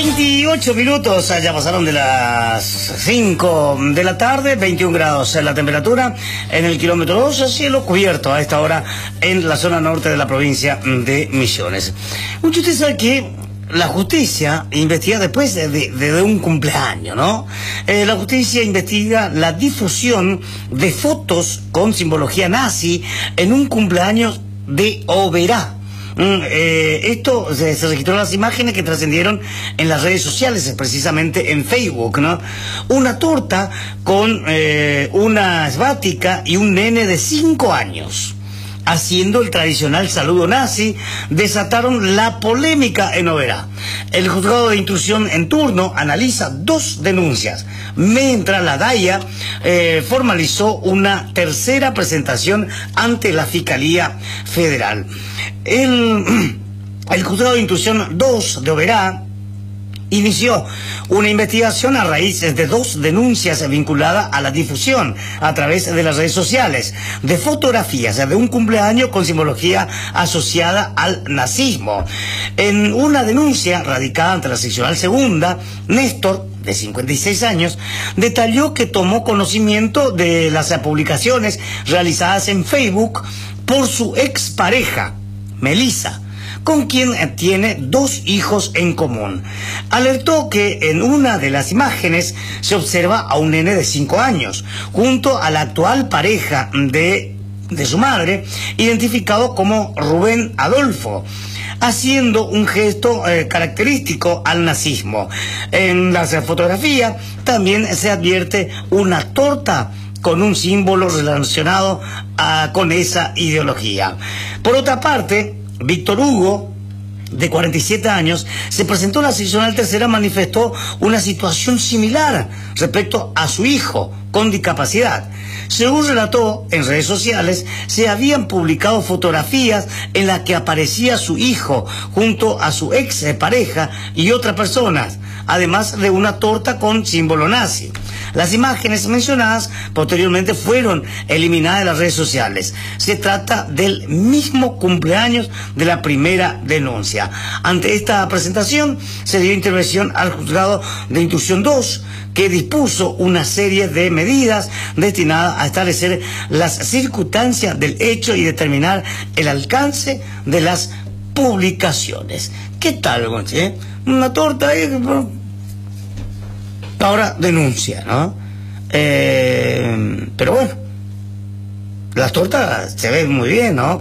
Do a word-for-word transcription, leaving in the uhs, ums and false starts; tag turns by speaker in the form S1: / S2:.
S1: veintiocho minutos, ya pasaron de las cinco de la tarde, veintiún grados la temperatura en el kilómetro dos, cielo cubierto a esta hora en la zona norte de la provincia de Misiones. Muchos de ustedes saben que la justicia investiga después de, de, de un cumpleaños, ¿no? Eh, la justicia investiga la difusión de fotos con simbología nazi en un cumpleaños de Oberá. Mm, eh, esto se, se registró en las imágenes que trascendieron en las redes sociales, precisamente en Facebook, ¿no? Una torta con eh, una esvástica y un nene de cinco años haciendo el tradicional saludo nazi, desataron la polémica en Oberá. El juzgado de instrucción en turno analiza dos denuncias, mientras la DAIA eh, formalizó una tercera presentación ante la Fiscalía Federal. El, el juzgado de instrucción dos de Oberá inició una investigación a raíz de dos denuncias vinculadas a la difusión a través de las redes sociales de fotografías de un cumpleaños con simbología asociada al nazismo. En una denuncia radicada ante la seccional segunda, Néstor, de cincuenta y seis años, detalló que tomó conocimiento de las publicaciones realizadas en Facebook por su expareja, Melissa, con quien tiene dos hijos en común. Alertó que en una de las imágenes se observa a un nene de cinco años, junto a la actual pareja de, de su madre, identificado como Rubén Adolfo, haciendo un gesto eh, característico al nazismo. En las fotografías también se advierte una torta con un símbolo relacionado a, con esa ideología. Por otra parte, Víctor Hugo, de cuarenta y siete años, se presentó en la seccional tercera, manifestó una situación similar respecto a su hijo con discapacidad. Según relató en redes sociales, se habían publicado fotografías en las que aparecía su hijo junto a su ex pareja y otras personas, además de una torta con símbolo nazi. Las imágenes mencionadas posteriormente fueron eliminadas de las redes sociales. Se trata del mismo cumpleaños de la primera denuncia. Ante esta presentación se dio intervención al juzgado de instrucción dos, que dispuso una serie de medidas destinadas a establecer las circunstancias del hecho y determinar el alcance de las publicaciones. ¿Qué tal, Gonche? Una torta ahí. Ahora denuncia, ¿no? Eh, pero bueno, las tortas se ven muy bien, ¿no?